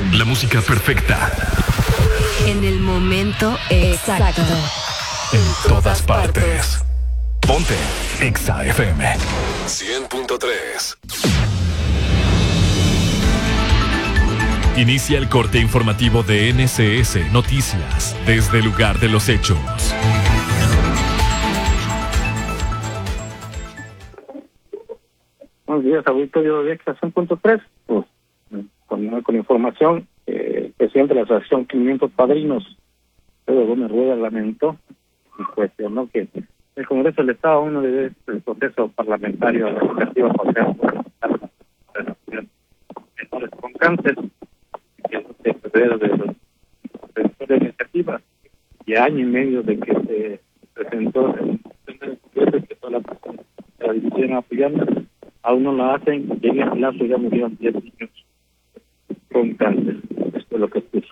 La música perfecta. En el momento exacto. En todas partes. Ponte Exa FM 100.3. Inicia el corte informativo de NCS Noticias desde el lugar de los hechos. Buenos días, auditorio de Exa 100.3. Pues, con información, el presidente de la Asociación 500 Padrinos, Pedro Gómez Rueda, lamentó y cuestionó que el Congreso del Estado aún no debe el proceso parlamentario legislativo menores con cáncer, que es de febrero de la iniciativa, y año y medio de que se presentó en el Congreso, que toda la división apoyando, aún no la hacen, y en el plazo ya murieron 10 niños con cáncer. Esto es lo que expuso.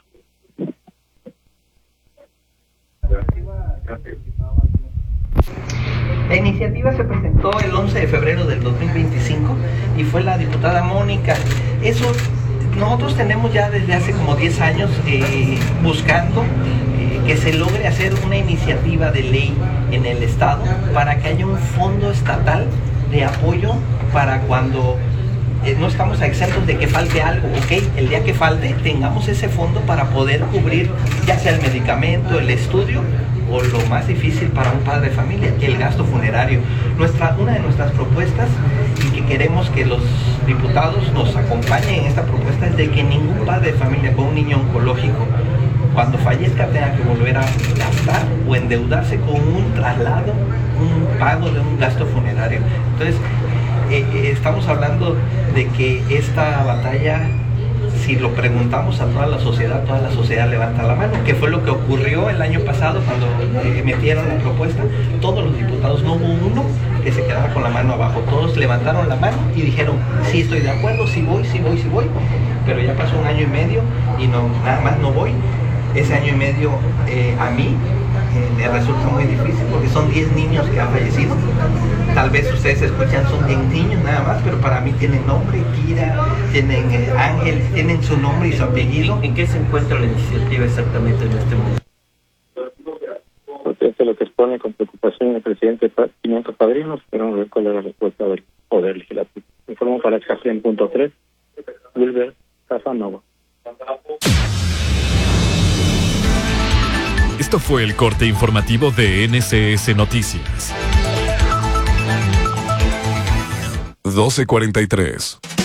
La iniciativa se presentó el 11 de febrero del 2025 y fue la diputada Mónica. Eso nosotros tenemos ya desde hace como 10 años buscando que se logre hacer una iniciativa de ley en el Estado para que haya un fondo estatal de apoyo para cuando no estamos exentos de que falte algo, ¿ok? El día que falte, tengamos ese fondo para poder cubrir ya sea el medicamento, el estudio o lo más difícil para un padre de familia, el gasto funerario. Una de nuestras propuestas y que queremos que los diputados nos acompañen en esta propuesta es de que ningún padre de familia con un niño oncológico cuando fallezca tenga que volver a gastar o endeudarse con un traslado, un pago de un gasto funerario. Entonces, estamos hablando de que esta batalla, si lo preguntamos a toda la sociedad levanta la mano, que fue lo que ocurrió el año pasado cuando metieron la propuesta. Todos los diputados, no hubo uno que se quedara con la mano abajo, todos levantaron la mano y dijeron, sí estoy de acuerdo, sí voy, pero ya pasó un año y medio y no, nada más no voy. Ese año y medio a mí me resulta muy difícil porque son 10 niños que han fallecido. Tal vez ustedes escuchan, son 10 niños nada más, pero para mí tienen nombre, Kira, tienen Ángel, tienen su nombre y su apellido. ¿En qué se encuentra la iniciativa exactamente en este momento? Pues esto es lo que expone con preocupación el presidente de 500 Padrinos, pero no recuerda la respuesta del Poder Legislativo. Informo para Exa 100.3, Wilber Casanova. Esto fue el corte informativo de NCS Noticias. 12:43.